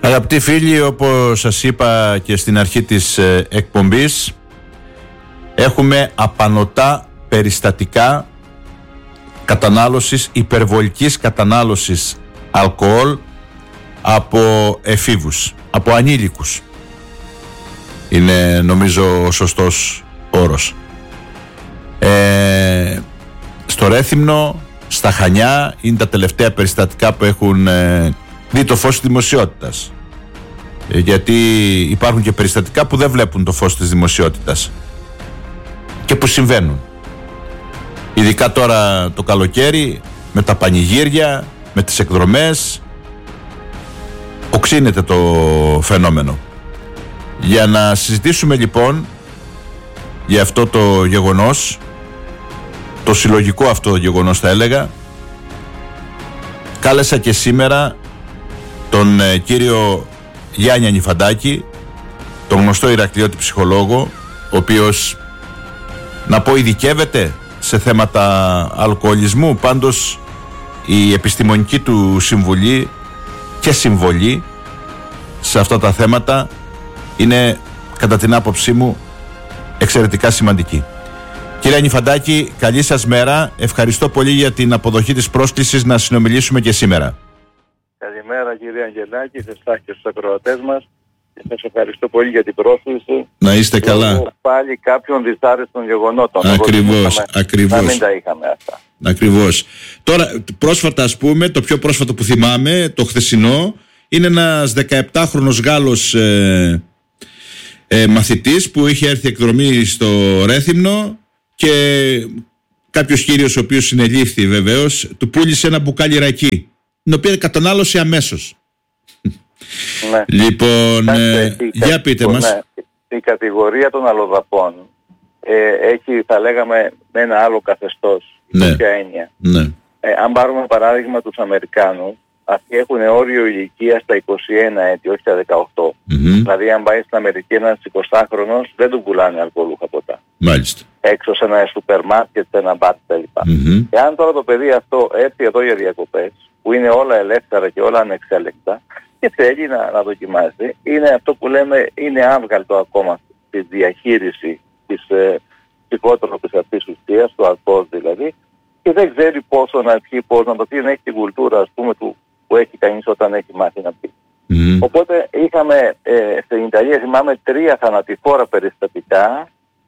Αγαπητοί φίλοι, όπως σας είπα και στην αρχή της εκπομπής, έχουμε απανωτά περιστατικά κατανάλωσης, υπερβολικής κατανάλωσης αλκοόλ από εφήβους, από ανήλικους. Είναι νομίζω ο σωστός όρος. Στο Ρέθυμνο, στα Χανιά, είναι τα τελευταία περιστατικά που έχουν δει το φως της δημοσιότητας. Γιατί υπάρχουν και περιστατικά που δεν βλέπουν το φως της δημοσιότητας και που συμβαίνουν. Ειδικά τώρα το καλοκαίρι, με τα πανηγύρια, με τις εκδρομές, οξύνεται το φαινόμενο. Για να συζητήσουμε λοιπόν για αυτό το γεγονός, το συλλογικό αυτό γεγονός θα έλεγα, κάλεσα και σήμερα τον κύριο Γιάννη Ανιφαντάκη, τον γνωστό Ηρακλειώτη ψυχολόγο, ο οποίος, να πω, ειδικεύεται σε θέματα αλκοολισμού. Πάντως η επιστημονική του συμβουλή και συμβολή σε αυτά τα θέματα είναι, κατά την άποψή μου, εξαιρετικά σημαντική. Κύριε Ανιφαντάκη, καλή σας μέρα. Ευχαριστώ πολύ για την αποδοχή της πρόσκλησης να συνομιλήσουμε και σήμερα. Καλημέρα κύριε Αγγελάκη, σε εσάς και στους ακροατές μας. Και σας ευχαριστώ πολύ για την πρόσκληση. Να είστε καλά. Πάλι κάποιων δυσάρεστων γεγονότων. Ακριβώς. Να μην τα είχαμε αυτά. Ακριβώς. Τώρα, πρόσφατα, ας πούμε, το πιο πρόσφατο που θυμάμαι, το χθεσινό, είναι ένας 17χρονος Γάλλος μαθητής που είχε έρθει εκδρομή στο Ρέθυμνο και κάποιος κύριος, ο οποίος συνελήφθη βεβαίως, του πούλησε ένα μπουκάλι ρακί, την οποία κατανάλωσε αμέσως. Ναι. Λοιπόν, για πείτε μας. Ναι. Η κατηγορία των αλλοδαπών έχει, θα λέγαμε, με ένα άλλο καθεστώς. Ναι. Ποια έννοια. Ναι. Αν πάρουμε παράδειγμα τους Αμερικάνους, αυτοί έχουν όριο ηλικίας στα 21 έτη, όχι στα 18. Δηλαδή αν πάει στην Αμερική ένας 20χρονος δεν του πουλάνε αλκοολούχα ποτά. Μάλιστα. Έξω σε ένα σούπερ μάρκετ, σε ένα μπαρ κτλ. Εάν τώρα το παιδί αυτό έρθει εδώ για διακοπές, που είναι όλα ελεύθερα και όλα ανεξέλεκτα, και θέλει να δοκιμάσει, είναι αυτό που λέμε, είναι άβγαλτο ακόμα στη διαχείριση της ψυχότροπης αυτής ουσίας, του αλκοόλ δηλαδή, και δεν ξέρει πόσο να πιει, πώς να το πει, να έχει την κουλτούρα, ας πούμε, που έχει κανείς όταν έχει μάθει να πει. Οπότε είχαμε στην Ιταλία, θυμάμαι, 3 θανατηφόρα περιστατικά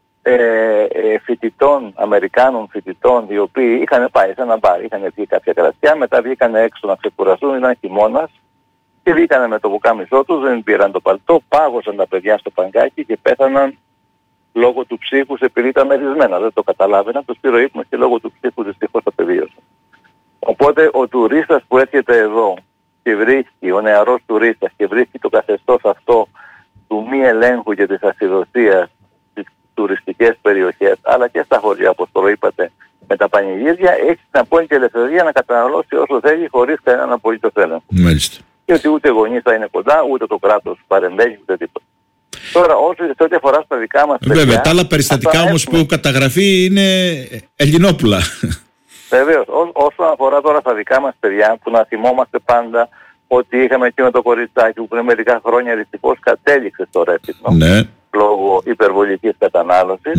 φοιτητών, Αμερικάνων φοιτητών, οι οποίοι είχαν πάει σε ένα μπαρ, είχαν πιει κάποια κρασιά, μετά βγήκαν έξω να ξεκουραστούν, ήταν χειμώνας, και βγήκανε με το πουκάμισό τους, δεν πήραν το παλτό, πάγωσαν τα παιδιά στο παγκάκι και πέθαναν λόγω του ψύχους, επειδή ήταν μερισμένα. Δεν το καταλάβαιναν, τους πήρε ο ύπνος και λόγω του ψύχους δυστυχώς τα πεδίωσαν. Οπότε ο τουρίστας που έρχεται εδώ και βρίσκει, ο νεαρός τουρίστας, και βρίσκει το καθεστώς αυτό του μη ελέγχου και της ασυδοσίας στις τουριστικές περιοχές, αλλά και στα χωριά, όπως το είπατε, με τα πανηγύρια, έχει την απόλυτη ελευθερία να καταναλώσει όσο θέλει χωρίς κανέναν απολύτως έλεγχο. Μάλιστα. Και ότι ούτε γονείς θα είναι κοντά, ούτε το κράτος παρεμβαίνει, ούτε τίποτα. Τώρα, σε ό,τι αφορά στα δικά μας παιδιά... Βέβαια, τα άλλα περιστατικά όμως που έχουν καταγραφεί είναι ελληνόπουλα. Βεβαίως. Όσον αφορά τώρα στα δικά μας παιδιά, που να θυμόμαστε πάντα ότι είχαμε εκείνο το κοριτσάκι που πριν μερικά χρόνια δυστυχώς κατέληξε στο Ρέθυμνο, ναι, λόγω υπερβολικής κατανάλωσης,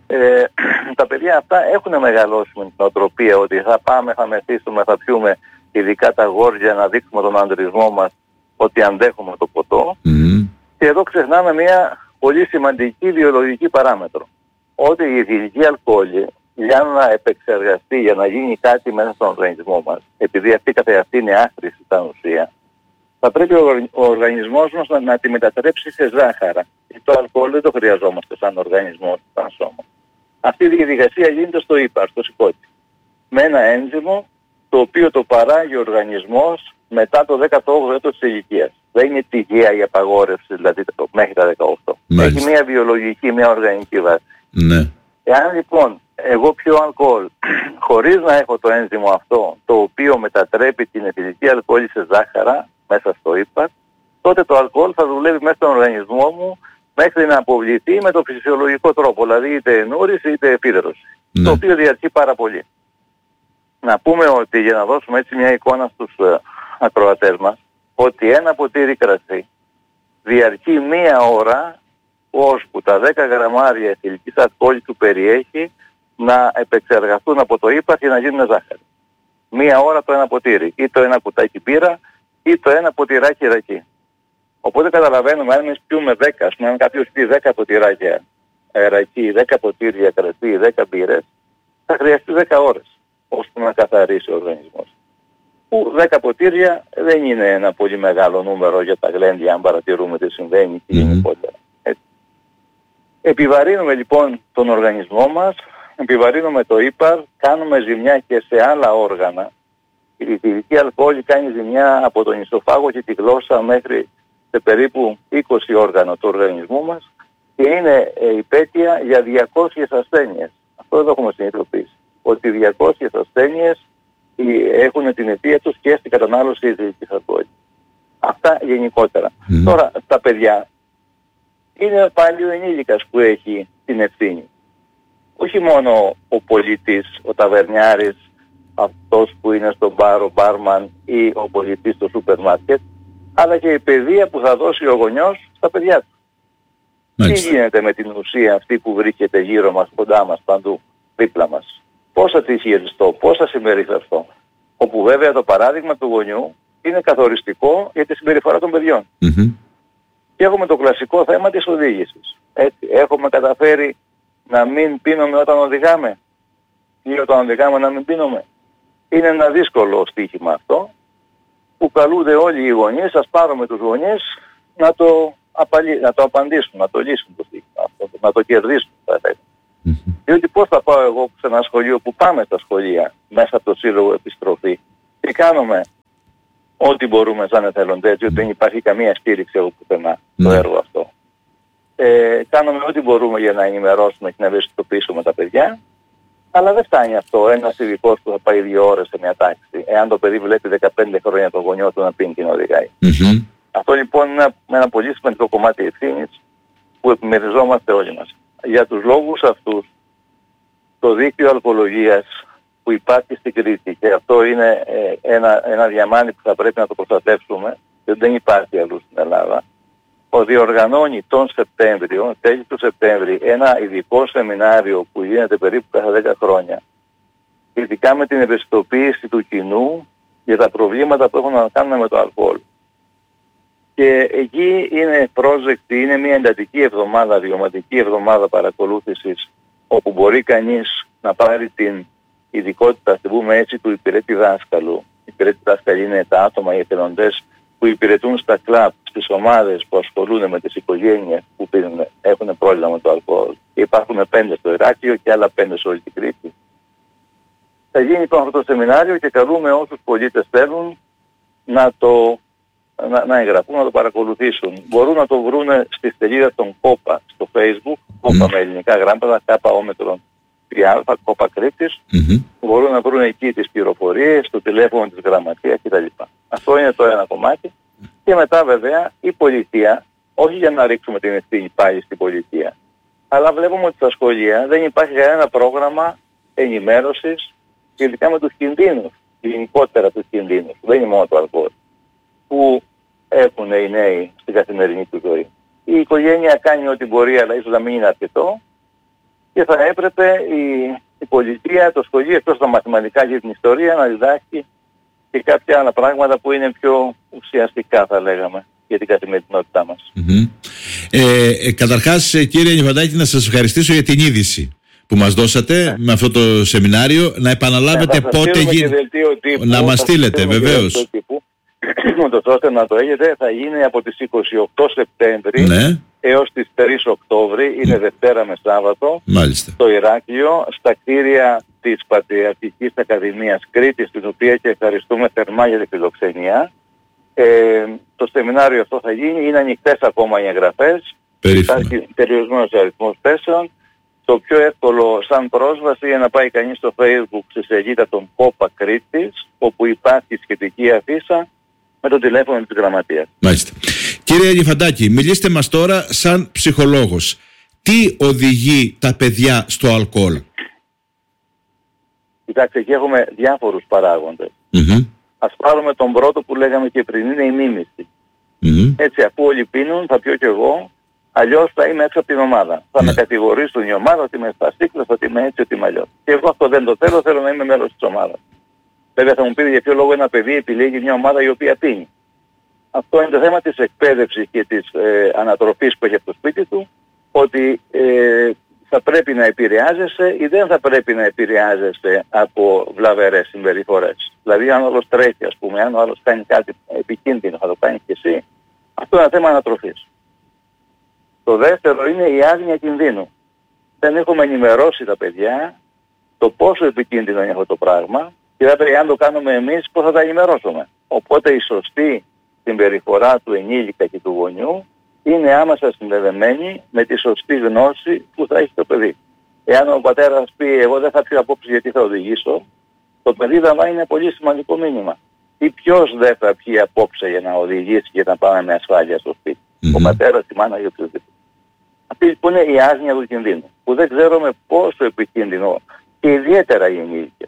τα παιδιά αυτά έχουν μεγαλώσει με την οτροπία ότι θα πάμε, θα μεθύσουμε, θα πιούμε, ειδικά τα αγόρια, να δείξουμε τον ανδρισμό μας ότι αντέχουμε το ποτό. Και εδώ ξεχνάμε μια πολύ σημαντική βιολογική παράμετρο. Ότι η ηθική αλκοόλη, για να επεξεργαστεί, για να γίνει κάτι μέσα στον οργανισμό μας, επειδή αυτή καθεαυτή είναι άχρηστη σαν ουσία, θα πρέπει ο οργανισμός μας να τη μετατρέψει σε ζάχαρα. Το αλκοόλ δεν το χρειαζόμαστε σαν οργανισμό, σαν σώμα. Αυτή η διαδικασία γίνεται στο ύπαρ, στο σηκώτη, με ένα ένζυμο το οποίο το παράγει ο οργανισμός μετά το 18ο έτος της ηλικίας. Δεν είναι τυχαία η απαγόρευση, δηλαδή μέχρι τα 18. Μάλιστα. Έχει μια βιολογική, μια οργανική βάση. Ναι. Εάν λοιπόν εγώ πιω αλκοόλ χωρίς να έχω το ένζυμο αυτό, το οποίο μετατρέπει την εθιλική αλκοόλη σε ζάχαρα μέσα στο ύπαρ, τότε το αλκοόλ θα δουλεύει μέσα στον οργανισμό μου μέχρι να αποβληθεί με το φυσιολογικό τρόπο, δηλαδή είτε ενούρηση είτε επίδρωση, το οποίο διαρκεί πάρα πολύ. Να πούμε ότι, για να δώσουμε έτσι μια εικόνα στους ακροατές μας, ότι ένα ποτήρι κρασί διαρκεί 1 ώρα ώσπου τα 10 γραμμάρια εθιλικής αλκοόλης που περιέχει να επεξεργαστούν από το ύπαρ και να γίνουν ζάχαρη. 1 ώρα το ένα ποτήρι, ή το ένα κουτάκι μπύρα, ή το ένα ποτηράκι ρακί. Οπότε καταλαβαίνουμε, αν εμείς πιούμε 10, ας πούμε, αν κάποιος πει 10 ποτηράκια ρακί, 10 ποτήρια κρασί, 10 μπύρες, θα χρειαστεί 10 ώρες ώστε να καθαρίσει ο οργανισμός. Που 10 ποτήρια δεν είναι ένα πολύ μεγάλο νούμερο για τα γλέντια, αν παρατηρούμε τι συμβαίνει και γενικότερα. Επιβαρύνουμε λοιπόν τον οργανισμό μας, επιβαρύνουμε το ύπαρ, κάνουμε ζημιά και σε άλλα όργανα. Η εθιλική αλκοόλη κάνει ζημιά από τον ισοφάγο και τη γλώσσα μέχρι σε περίπου 20 όργανα του οργανισμού μας και είναι υπέτεια για 200 ασθένειες. Αυτό δεν το έχουμε συνειδητοποιήσει. Ότι 200 ασθένειες έχουν την αιτία τους και στην κατανάλωση εθιλικής αλκοόλης. Αυτά γενικότερα. Τώρα, τα παιδιά είναι πάλι ο ενήλικας που έχει την ευθύνη. Όχι μόνο ο πολίτης, ο ταβερνιάρης, αυτός που είναι στον μπαρ, ο μπάρμαν ή ο πολιτής στο σούπερ μάρκετ, αλλά και η παιδεία που θα δώσει ο γονιός στα παιδιά του. Τι γίνεται με την ουσία αυτή που βρίσκεται γύρω μας, κοντά μας, παντού, δίπλα μας. Πώς θα τη χειριστώ, πώς θα συμπεριφερθώ. Όπου βέβαια το παράδειγμα του γονιού είναι καθοριστικό για τη συμπεριφορά των παιδιών. Και έχουμε το κλασικό θέμα της οδήγησης. Έτσι, έχουμε καταφέρει να μην πίνουμε όταν οδηγάμε ή όταν οδηγάμε να μην πίνουμε. Είναι ένα δύσκολο στοίχημα αυτό που καλούνται όλοι οι γονείς, ας πάρουμε τους γονείς να το απαντήσουν, να το λύσουν το στοίχημα αυτό, να το κερδίσουν θα έλεγα. Διότι πώς θα πάω εγώ σε ένα σχολείο που πάμε στα σχολεία μέσα από το Σύλλογο Επιστροφή και κάνουμε ό,τι μπορούμε σαν εθελοντές, διότι δεν υπάρχει καμία στήριξη από πουθενά το έργο αυτό. Κάνουμε ό,τι μπορούμε για να ενημερώσουμε και να ευαισθητοποιήσουμε τα παιδιά, αλλά δεν φτάνει αυτό. Ένας ειδικός που θα πάει 2 ώρες σε μια τάξη, εάν το παιδί βλέπει 15 χρόνια το γονιό του να πίνει και να οδηγάει. Αυτό λοιπόν είναι ένα πολύ σημαντικό κομμάτι ευθύνης που επιμεριζόμαστε όλοι μας. Για τους λόγους αυτούς, το δίκτυο αλκοολογίας που υπάρχει στην Κρήτη, και αυτό είναι ένα διαμάνι που θα πρέπει να το προστατεύσουμε, γιατί δεν υπάρχει αλλού στην Ελλάδα, διοργανώνει τον Σεπτέμβριο, τέλη του Σεπτέμβρη, ένα ειδικό σεμινάριο που γίνεται περίπου κάθε 10 χρόνια, ειδικά με την ευαισθητοποίηση του κοινού για τα προβλήματα που έχουν να κάνουν με το αλκοόλ. Και εκεί είναι project, είναι μια εντατική εβδομάδα, βιωματική εβδομάδα παρακολούθησης, όπου μπορεί κανείς να πάρει την ειδικότητα, ας πούμε έτσι, του υπηρέτη δάσκαλου. Οι υπηρέτη δάσκαλοι είναι τα άτομα, οι εθελοντές που υπηρετούν στα κλαμπ, στις ομάδες που ασχολούνται με τις οικογένειες που έχουν πρόβλημα με το αλκοόλ. Και υπάρχουν 5 στο Ηράκλειο και άλλα 5 σε όλη την Κρήτη. Θα γίνει λοιπόν αυτό το σεμινάριο και καλούμε όσους πολίτες θέλουν να εγγραφούν, να το παρακολουθήσουν. Μπορούν να το βρουν στη σελίδα των ΚΟΠΑ στο Facebook, ΚΟΠΑ με ελληνικά γράμματα, ΚΟ ΚΟΠΑ Κρήτης. Μπορούν να βρουν εκεί τις πληροφορίες, το τηλέφωνο της γραμματείας κτλ. Αυτό είναι το ένα κομμάτι. Και μετά βέβαια η πολιτεία, όχι για να ρίξουμε την ευθύνη πάλι στην πολιτεία, αλλά βλέπουμε ότι στα σχολεία δεν υπάρχει κανένα πρόγραμμα ενημέρωσης ειδικά με τους κινδύνους, γενικότερα τους κινδύνους, δεν είναι μόνο το αλκοόλ, που έχουν οι νέοι στην καθημερινή του ζωή. Η οικογένεια κάνει ό,τι μπορεί, αλλά ίσως να μην είναι αρκετό και θα έπρεπε η πολιτεία, το σχολείο, εκτός τα μαθηματικά και την ιστορία, να διδάξει και κάποια άλλα πράγματα που είναι πιο ουσιαστικά, θα λέγαμε, για την καθημερινότητά μας. Καταρχάς, κύριε Νιφαντάκη, να σας ευχαριστήσω για την είδηση που μας δώσατε με αυτό το σεμινάριο. Να επαναλάβετε πότε να μας στείλετε, βεβαίως. Ώστε να το έχετε, θα γίνει από τις 28 Σεπτέμβρη έως τις 3 Οκτώβρη, είναι Δευτέρα με Σάββατο, στο Ηράκλειο, στα κτίρια της Πατριαρχικής Ακαδημίας Κρήτης, την οποία και ευχαριστούμε θερμά για τη φιλοξενία. Το σεμινάριο αυτό θα γίνει, είναι ανοιχτές ακόμα οι εγγραφές, υπάρχει περιορισμένος αριθμός θέσεων. Το πιο εύκολο σαν πρόσβαση είναι να πάει κανείς στο Facebook στη σελίδα των ΚΟΠΑ Κρήτης, όπου υπάρχει σχετική αφίσα με το τηλέφωνο της γραμματείας. Μάλιστα. Κύριε Νιφαντάκη, μιλήστε μας τώρα σαν ψυχολόγος. Τι οδηγεί τα παιδιά στο αλκοόλ? Κοιτάξτε, εκεί έχουμε διάφορους παράγοντες. Ας πάρουμε τον πρώτο που λέγαμε και πριν, είναι η μίμηση. Έτσι, αφού όλοι πίνουν, θα πιω κι εγώ, αλλιώς θα είμαι έξω από την ομάδα. Θα με κατηγορήσουν η ομάδα ότι είμαι σπαστίκλος, ότι είμαι έτσι, ότι είμαι αλλιώς. Και εγώ αυτό δεν το θέλω, θέλω να είμαι μέλος της ομάδας. Βέβαια θα μου πείτε για ποιο λόγο ένα παιδί επιλέγει μια ομάδα η οποία πίνει. Αυτό είναι το θέμα της εκπαίδευσης και της ανατροφής που έχει από το σπίτι του, ότι θα πρέπει να επηρεάζεσαι ή δεν θα πρέπει να επηρεάζεσαι από βλαβερές συμπεριφορές. Δηλαδή αν ο άλλος τρέχει, ας πούμε, αν ο άλλος κάνει κάτι επικίνδυνο, θα το κάνεις και εσύ. Αυτό είναι ένα θέμα ανατροφής. Το δεύτερο είναι η άγνοια κινδύνου. Δεν έχουμε ενημερώσει τα παιδιά το πόσο επικίνδυνο είναι αυτό το πράγμα και βέβαια αν το κάνουμε εμείς πώς θα τα ενημερώσουμε. Οπότε η σωστή συμπεριφορά του ενήλικα και του γονιού είναι άμεσα συνδεδεμένη με τη σωστή γνώση που θα έχει το παιδί. Εάν ο πατέρας πει εγώ δεν θα πιω απόψε γιατί θα οδηγήσω, το παιδί θα βάλει ένα πολύ σημαντικό μήνυμα. Ή ποιος δεν θα πιει απόψε για να οδηγήσει και να πάμε με ασφάλεια στο σπίτι. Ο πατέρας, η μάνα ή οποιοδήποτε. Αυτή λοιπόν είναι η άγνοια του κινδύνου. Που δεν ξέρουμε πόσο επικίνδυνο και ιδιαίτερα οι ενήλικες.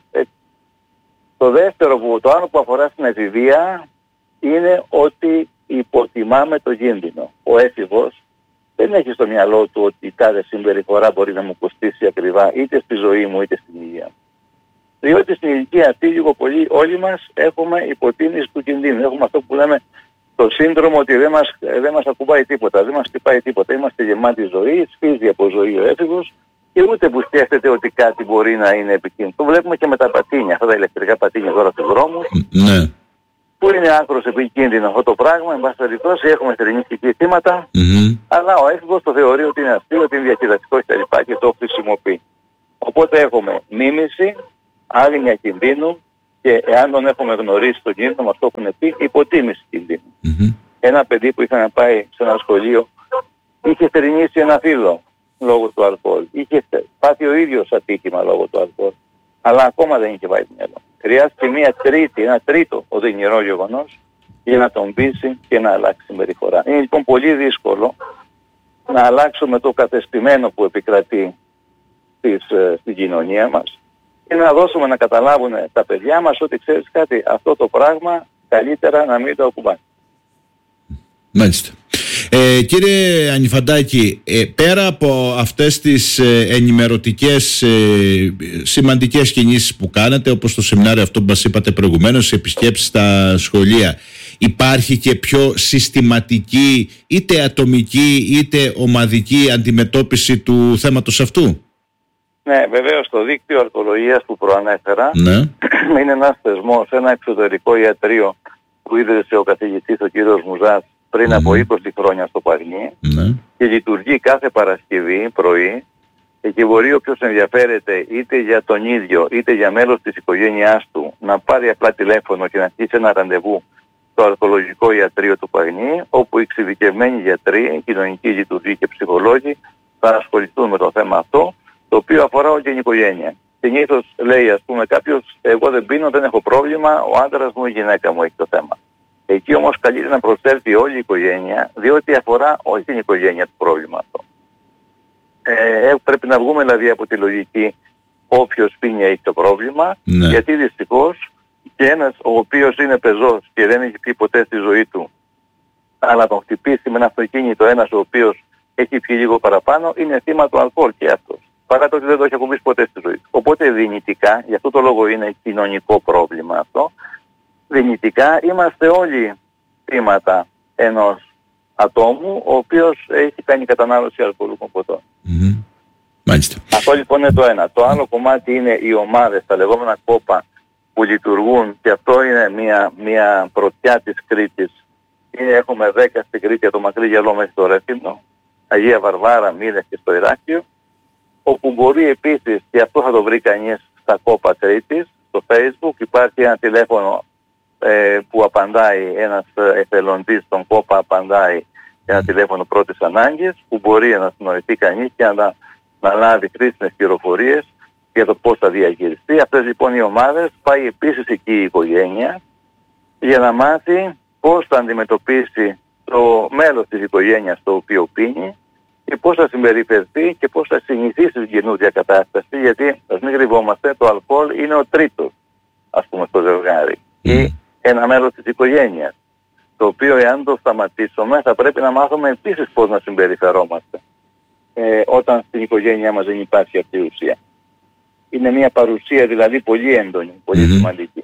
Το δεύτερο, το άλλο που αφορά στην εφηβεία είναι ότι υποτιμάμε το κίνδυνο. Ο έφηβος δεν έχει στο μυαλό του ότι κάθε συμπεριφορά μπορεί να μου κοστίσει ακριβά είτε στη ζωή μου είτε στην υγεία μου. Διότι στην ηλικία αυτή λίγο πολύ όλοι μας έχουμε υποτίμηση του κινδύνου. Έχουμε αυτό που λέμε το σύνδρομο ότι δεν μας ακουμπάει τίποτα, δεν μας χτυπάει τίποτα. Είμαστε γεμάτοι ζωή, σφίζει από ζωή ο έφηβος και ούτε που σκέφτεται ότι κάτι μπορεί να είναι επικίνδυνο. Το βλέπουμε και με τα πατίνια, αυτά τα ηλεκτρικά πατίνια τώρα στους δρόμους. Ναι. Που είναι άκρος επικίνδυνο αυτό το πράγμα, εν πάση περιπτώσει έχουμε θρηνιστική θύματα, αλλά ο έφηβος το θεωρεί ότι είναι αστείο, ότι είναι διακυδευτικό κτλ. Και το χρησιμοποιεί. Οπότε έχουμε μίμηση, άγνοια κινδύνου και εάν τον έχουμε γνωρίσει τον κίνδυνο, μας το έχουν πει, υποτίμηση κινδύνου. Ένα παιδί που είχε να πάει σε ένα σχολείο είχε θρηνήσει ένα φίλο λόγω του αλκοόλ. Είχε πάθει ο ίδιος ατύχημα λόγω του αλκοόλ. Αλλά ακόμα δεν είχε πάει το μυαλό. Χρειάστηκε ένα τρίτο οδυνηρό γεγονός για να τον πείσει και να αλλάξει συμπεριφορά. Είναι λοιπόν πολύ δύσκολο να αλλάξουμε το κατεστημένο που επικρατεί στην κοινωνία μας και να δώσουμε να καταλάβουν τα παιδιά μας ότι ξέρεις κάτι, αυτό το πράγμα καλύτερα να μην το ακουμπάνε. Μάλιστα. Κύριε Ανιφαντάκη, πέρα από αυτές τις ενημερωτικές σημαντικές κινήσεις που κάνετε, όπως το σεμινάριο αυτό που μας είπατε προηγουμένως, επισκέψεις στα σχολεία, υπάρχει και πιο συστηματική είτε ατομική είτε ομαδική αντιμετώπιση του θέματος αυτού? Ναι, βεβαίως το δίκτυο αλκοολογίας που προανέφερα είναι ένας θεσμός, ένα εξωτερικό ιατρείο που ίδρυσε ο καθηγητής ο κύριος Μουζάς πριν από 20 χρόνια στο Παγνί και λειτουργεί κάθε Παρασκευή πρωί και μπορεί όποιος ενδιαφέρεται είτε για τον ίδιο είτε για μέλος της οικογένειάς του να πάρει απλά τηλέφωνο και να στήσει ένα ραντεβού στο αλκοολογικό ιατρείο του Παγνί, όπου οι εξειδικευμένοι γιατροί, κοινωνικοί λειτουργοί και ψυχολόγοι θα ασχοληθούν με το θέμα αυτό, το οποίο αφορά όλη την οικογένεια. Συνήθως λέει, ας πούμε, κάποιος, εγώ δεν πίνω, δεν έχω πρόβλημα, ο άντρας μου, η γυναίκα μου έχει το θέμα. Εκεί όμως καλύτερα να προσέλθει όλη η οικογένεια, διότι αφορά όλη την οικογένεια το πρόβλημα αυτό. Πρέπει να βγούμε δηλαδή από τη λογική όποιος πίνει έχει το πρόβλημα, γιατί δυστυχώς και ένας ο οποίος είναι πεζός και δεν έχει πει ποτέ στη ζωή του, αλλά τον χτυπήσει με ένα αυτοκίνητο ένας ο οποίος έχει πιει λίγο παραπάνω, είναι θύμα του αλκοόλ και αυτός. Παρά το ότι δεν το έχει ακουμπήσει ποτέ στη ζωή του. Οπότε δυνητικά, γι' αυτό το λόγο είναι κοινωνικό πρόβλημα αυτό, δυνητικά είμαστε όλοι θύματα ενός ατόμου ο οποίος έχει κάνει κατανάλωση αλκοολούχων ποτών. Μάλιστα. Αυτό λοιπόν είναι το ένα. Το άλλο κομμάτι είναι οι ομάδες, τα λεγόμενα κόπα που λειτουργούν και αυτό είναι μια πρωτιά της Κρήτης. Έχουμε 10 στην Κρήτη, το μακρύ γυαλό μέχρι το Ρέθυμνο, Αγία Βαρβάρα, Μήλες και στο Ηράκλειο, όπου μπορεί επίσης, και αυτό θα το βρει κανείς στα κόπα Κρήτης, στο Facebook, υπάρχει ένα τηλέφωνο που απαντάει, ένας εθελοντής στον κόπα απαντάει ένα τηλέφωνο πρώτης ανάγκης, που μπορεί να συνοηθεί κανείς και να λάβει χρήσιμες πληροφορίες για το πώς θα διαχειριστεί. Αυτές λοιπόν οι ομάδες πάει επίσης εκεί η οικογένεια για να μάθει πώς θα αντιμετωπίσει το μέλος της οικογένειας το οποίο πίνει και πώς θα συμπεριφερθεί και πώς θα συνηθίσει στην καινούργια κατάσταση, γιατί ας μην κρυβόμαστε, το αλκοόλ είναι ο τρίτος, ας πούμε, στο ζευγάρι ή ένα μέλος της οικογένειας. Το οποίο εάν το σταματήσουμε θα πρέπει να μάθουμε επίσης πώς να συμπεριφερόμαστε όταν στην οικογένειά μας δεν υπάρχει αυτή η ουσία. Είναι μια παρουσία δηλαδή πολύ έντονη, πολύ σημαντική.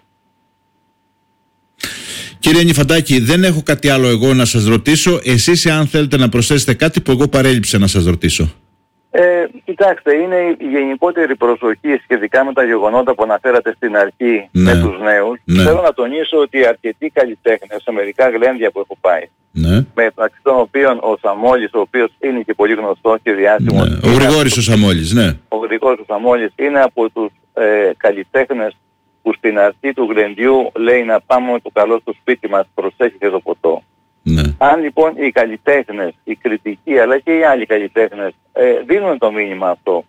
Κύριε Νιφαντάκη, δεν έχω κάτι άλλο εγώ να σας ρωτήσω. Εσείς αν θέλετε να προσθέσετε κάτι που εγώ παρέλειψα να σας ρωτήσω. Κοιτάξτε, είναι η γενικότερη προσοχή σχετικά με τα γεγονότα που αναφέρατε στην αρχή με τους νέους. Θέλω να τονίσω ότι αρκετοί καλλιτέχνες σε μερικά γλέντια που έχω πάει, μεταξύ των οποίων ο Σαμόλης, ο οποίος είναι και πολύ γνωστός και διάσημος. Ο Γρηγόρης ο Σαμόλης, ναι. Ο Γρηγόρης ο Σαμόλης είναι από τους καλλιτέχνες που στην αρχή του γλεντιού λέει να πάμε με το καλό στο σπίτι μας, προσέχετε το ποτό. Ναι. Αν λοιπόν οι καλλιτέχνες, οι κριτικοί αλλά και οι άλλοι καλλιτέχνες δίνουν το μήνυμα αυτό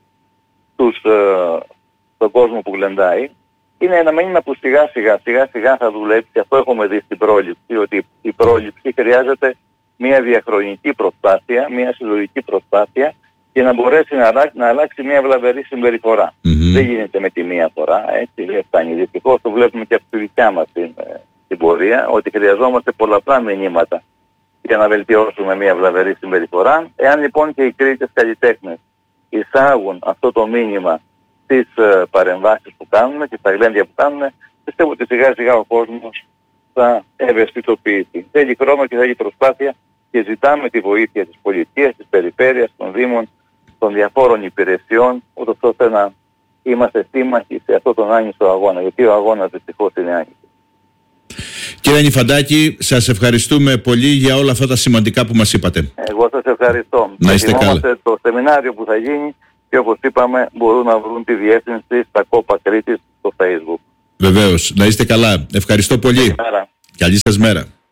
στον κόσμο που γλεντάει, είναι ένα μήνυμα που σιγά σιγά θα δουλέψει. Αυτό έχουμε δει στην πρόληψη, ότι η πρόληψη χρειάζεται μια διαχρονική προσπάθεια, μια συλλογική προσπάθεια για να μπορέσει να αλλάξει μια βλαβερή συμπεριφορά. Δεν γίνεται με τη μία φορά, έτσι δεν φτάνει. Δυστυχώς το βλέπουμε και από τη δικιά μας την πορεία, ότι χρειαζόμαστε πολλαπλά μηνύματα για να βελτιώσουμε μια βλαβερή συμπεριφορά. Εάν λοιπόν και οι κρίτες καλλιτέχνες εισάγουν αυτό το μήνυμα στις παρεμβάσεις που κάνουμε και στα γλέντια που κάνουμε, πιστεύω ότι σιγά σιγά ο κόσμος θα ευαισθητοποιηθεί. Θέλει χρόνο και θέλει προσπάθεια και ζητάμε τη βοήθεια της πολιτείας, της περιφέρειας, των δήμων, των διαφόρων υπηρεσιών, ούτως ώστε να είμαστε σύμμαχοι σε αυτόν τον άνισο αγώνα, γιατί ο αγώνας δυστυχώς είναι άνισος. Κύριε Νιφαντάκη, σας ευχαριστούμε πολύ για όλα αυτά τα σημαντικά που μας είπατε. Εγώ σας ευχαριστώ. Να είστε καλά. Το σεμινάριο που θα γίνει και όπως είπαμε μπορούν να βρουν τη διεύθυνση στα Κόπα Κρήτης στο Facebook. Βεβαίως. Να είστε καλά. Ευχαριστώ πολύ. Καλή σας μέρα.